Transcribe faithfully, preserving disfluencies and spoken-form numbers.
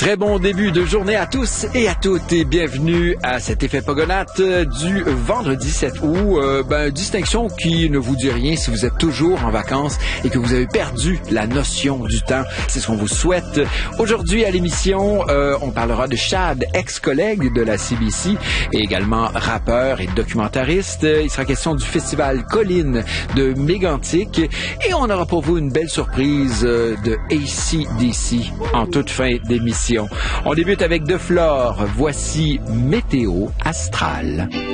Très bon début de journée à tous et à toutes et bienvenue à cet effet Pogonate du vendredi sept août. Euh, ben, distinction qui ne vous dit rien si vous êtes toujours en vacances et que vous avez perdu la notion du temps. C'est ce qu'on vous souhaite. Aujourd'hui à l'émission, euh, on parlera de Chad, ex-collègue de la C B C et également rappeur et documentariste. Il sera question du festival Colline de Mégantic et on aura pour vous une belle surprise de A C D C en toute fin d'émission. On débute avec De Flore. Voici Météo Astrale.